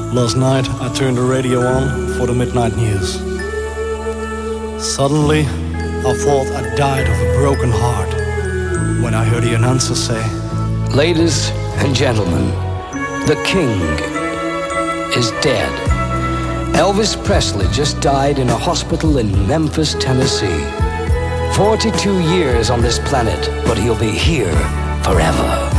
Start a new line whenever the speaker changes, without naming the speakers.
Last night I turned the radio on for the midnight news. Suddenly I thought I died of a broken heart when I heard the announcer say,
"Ladies and gentlemen, the king is dead." Elvis Presley just died in a hospital in Memphis, Tennessee. 42 years on this planet, but he'll be here forever.